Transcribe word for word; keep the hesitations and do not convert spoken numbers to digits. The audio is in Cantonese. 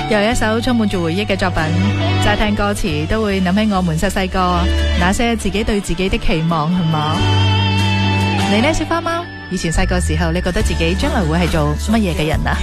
又一首充滿住回憶嘅作品，齋聽歌詞都會諗起我們細細個那些自己對自己的期望，係嘛？你呢，小花貓？以前細個時候，你覺得自己將來會係做乜嘢嘅人啊？